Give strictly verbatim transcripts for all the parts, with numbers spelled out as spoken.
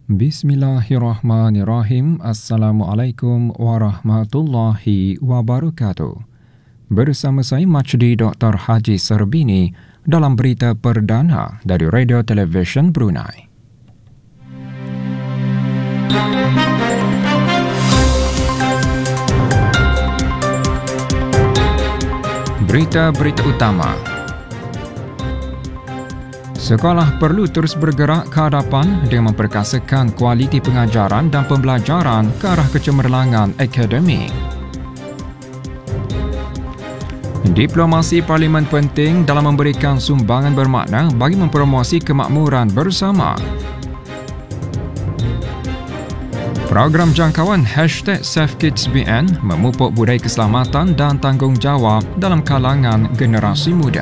Bismillahirrahmanirrahim. Assalamualaikum warahmatullahi wabarakatuh. Bersama saya Majdi Doktor Haji Serbini dalam berita perdana dari Radio Television Brunei. Berita-berita utama. Sekolah perlu terus bergerak ke hadapan dengan memperkasakan kualiti pengajaran dan pembelajaran ke arah kecemerlangan akademik. Diplomasi parlimen penting dalam memberikan sumbangan bermakna bagi mempromosi kemakmuran bersama. Program jangkauan hashtag SafeKidsBN memupuk budaya keselamatan dan tanggungjawab dalam kalangan generasi muda.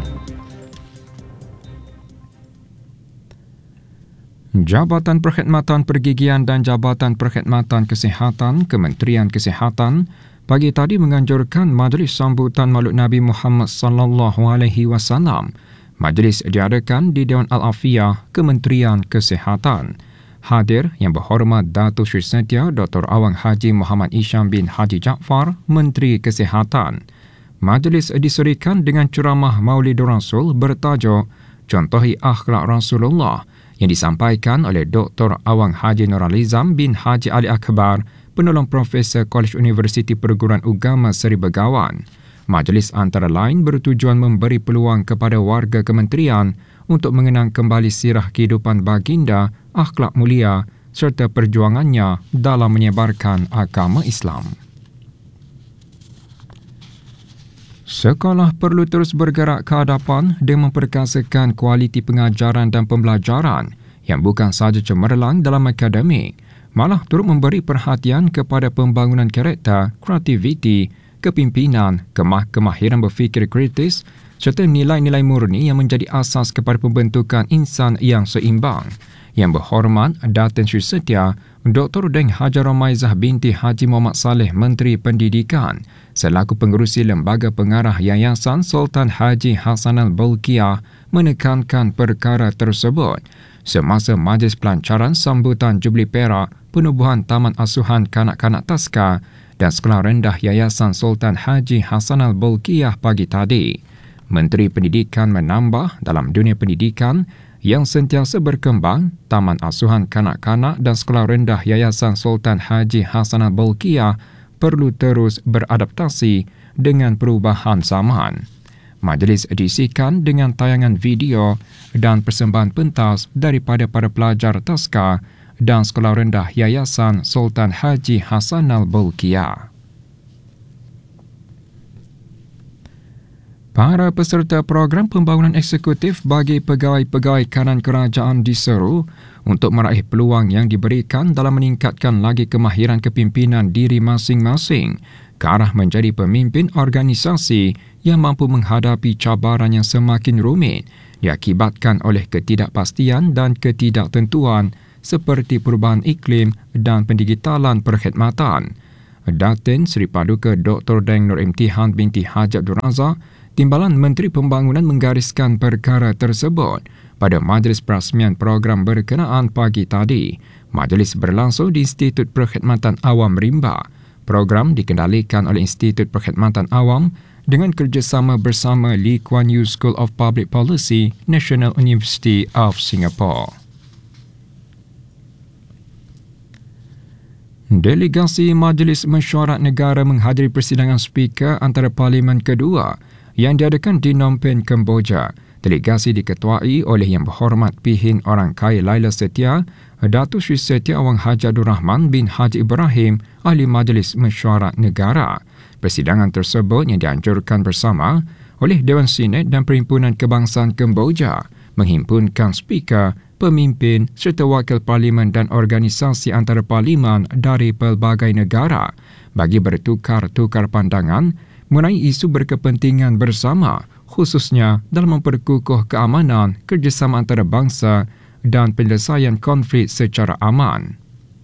Jabatan Perkhidmatan Pergigian dan Jabatan Perkhidmatan Kesihatan Kementerian Kesihatan pagi tadi menganjurkan Majlis Sambutan Maulid Nabi Muhammad sallallahu alaihi wasallam. Majlis diadakan di Dewan Al-Afiyah Kementerian Kesihatan. Hadir Yang Berhormat Datuk Seri Setia Doktor Awang Haji Muhammad Isham bin Haji Jaafar, Menteri Kesihatan. Majlis diserikan dengan ceramah Maulidur Rasul bertajuk Contohi Akhlak Rasulullah yang disampaikan oleh Doktor Awang Haji Nuralizam bin Haji Ali Akbar, penolong Profesor Kolej Universiti Perguruan Ugama Seri Begawan. Majlis antara lain bertujuan memberi peluang kepada warga kementerian untuk mengenang kembali sirah kehidupan baginda, akhlak mulia serta perjuangannya dalam menyebarkan agama Islam. Sekolah perlu terus bergerak ke hadapan dengan memperkasakan kualiti pengajaran dan pembelajaran yang bukan sahaja cemerlang dalam akademik, malah turut memberi perhatian kepada pembangunan karakter, kreativiti, kepimpinan, kemah kemahiran berfikir kritis serta nilai-nilai murni yang menjadi asas kepada pembentukan insan yang seimbang. Yang Berhormat Datin Sri Setia Doktor Deng Hajar Romaizah binti Haji Muhammad Saleh, Menteri Pendidikan, selaku pengerusi Lembaga Pengarah Yayasan Sultan Haji Hassanal Bolkiah menekankan perkara tersebut semasa majlis pelancaran sambutan Jubli Perak penubuhan Taman Asuhan Kanak-Kanak Taska dan Sekolah Rendah Yayasan Sultan Haji Hassanal Bolkiah pagi tadi. Menteri Pendidikan menambah dalam dunia pendidikan yang sentiasa berkembang, Taman Asuhan Kanak-Kanak dan Sekolah Rendah Yayasan Sultan Haji Hassanal Bolkiah perlu terus beradaptasi dengan perubahan zaman. Majlis diisikan dengan tayangan video dan persembahan pentas daripada para pelajar Taska dan Sekolah Rendah Yayasan Sultan Haji Hassanal Bolkiah. Para peserta program pembangunan eksekutif bagi pegawai-pegawai kanan kerajaan diseru untuk meraih peluang yang diberikan dalam meningkatkan lagi kemahiran kepimpinan diri masing-masing ke arah menjadi pemimpin organisasi yang mampu menghadapi cabaran yang semakin rumit diakibatkan oleh ketidakpastian dan ketidaktentuan seperti perubahan iklim dan pendigitalan perkhidmatan. Datin Seri Paduka Doktor Deng Nur Imtihan binti Haji Abdul Razak, Timbalan Menteri Pembangunan, menggariskan perkara tersebut pada majlis perasmian program berkenaan pagi tadi. Majlis berlangsung di Institut Perkhidmatan Awam Rimba. Program dikendalikan oleh Institut Perkhidmatan Awam dengan kerjasama bersama Lee Kuan Yew School of Public Policy, National University of Singapore. Delegasi Majlis Mesyuarat Negara menghadiri persidangan Speaker antara Parlimen kedua yang diadakan di Phnom Penh, Kemboja. Delegasi diketuai oleh Yang Berhormat Pihin Orang Kaya Laila Setia, Datuk Seri Setia Awang Haji Abdul Rahman bin Haji Ibrahim, Ahli Majlis Mesyuarat Negara. Persidangan tersebut yang dianjurkan bersama oleh Dewan Senat dan Perhimpunan Kebangsaan Kemboja menghimpunkan Speaker, pemimpin serta wakil parlimen dan organisasi antara parlimen dari pelbagai negara bagi bertukar-tukar pandangan mengenai isu berkepentingan bersama, khususnya dalam memperkukuh keamanan, kerjasama antarabangsa dan penyelesaian konflik secara aman.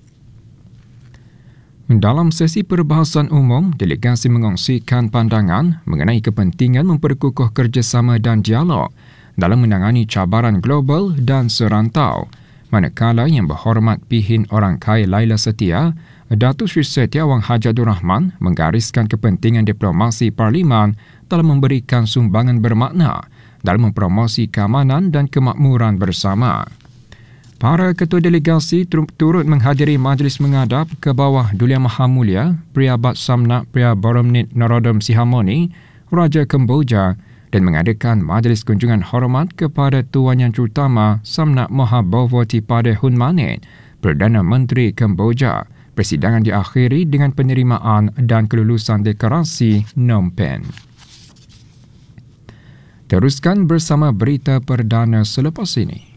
Dalam sesi perbahasan umum, delegasi mengongsikan pandangan mengenai kepentingan memperkukuh kerjasama dan dialog dalam menangani cabaran global dan serantau. Manakala Yang Berhormat Pihin Orang Kaya Laila Setia, Datuk Seri Setiawang Hajadur Rahman menggariskan kepentingan diplomasi Parlimen dalam memberikan sumbangan bermakna dalam mempromosi keamanan dan kemakmuran bersama. Para ketua delegasi turut menghadiri majlis mengadap ke bawah Dulia Maha Mulia Priyabat Samnak Priya Boromnit Norodom Sihamoni, Raja Kemboja, dan mengadakan majlis kunjungan hormat kepada Tuan Yang Terutama Samnak Mahabodhi Padeh Hun Manet, Perdana Menteri Kemboja. Persidangan diakhiri dengan penerimaan dan kelulusan deklarasi Phnom Penh. Teruskan bersama berita perdana selepas ini.